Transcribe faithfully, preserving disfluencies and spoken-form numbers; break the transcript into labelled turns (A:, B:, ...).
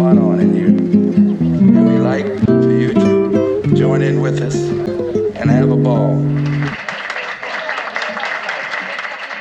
A: going on in you. And we like for you to join in with us and have a ball.